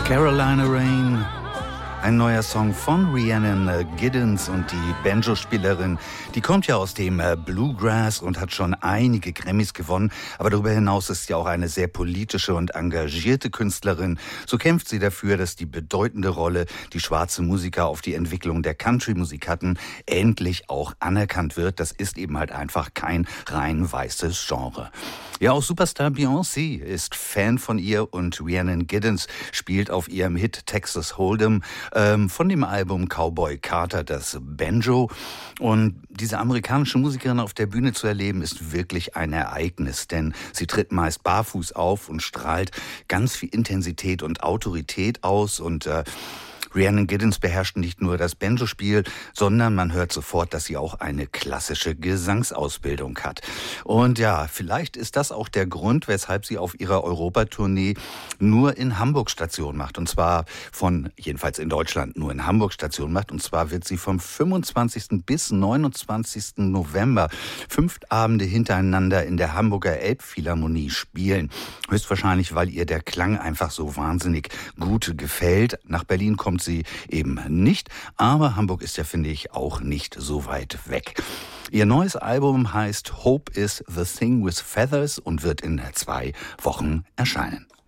Carolina Rain, ein neuer Song von Rhiannon Giddens, und die Banjo-Spielerin, die kommt ja aus dem Bluegrass und hat schon einige Grammys gewonnen, aber darüber hinaus ist sie auch eine sehr politische und engagierte Künstlerin. So kämpft sie dafür, dass die bedeutende Rolle, die schwarze Musiker auf die Entwicklung der Country-Musik hatten, endlich auch anerkannt wird. Das ist eben halt einfach kein rein weißes Genre. Ja, auch Superstar Beyoncé ist Fan von ihr, und Rhiannon Giddens spielt auf ihrem Hit Texas Hold'em von dem Album Cowboy Carter das Banjo. Und diese amerikanische Musikerin auf der Bühne zu erleben, ist wirklich ein Ereignis, denn sie tritt meist barfuß auf und strahlt ganz viel Intensität und Autorität aus, und Rhiannon Giddens beherrscht nicht nur das Banjo-Spiel, sondern man hört sofort, dass sie auch eine klassische Gesangsausbildung hat. Und ja, vielleicht ist das auch der Grund, weshalb sie auf ihrer Europatournee nur in Hamburg Station macht. Und zwar jedenfalls in Deutschland nur in Hamburg Station macht. Und zwar wird sie vom 25. bis 29. November 5 Abende hintereinander in der Hamburger Elbphilharmonie spielen. Höchstwahrscheinlich, weil ihr der Klang einfach so wahnsinnig gut gefällt. Nach Berlin kommt sie eben nicht, aber Hamburg ist ja, finde ich, auch nicht so weit weg. Ihr neues Album heißt Hope is the Thing with Feathers und wird in 2 Wochen erscheinen.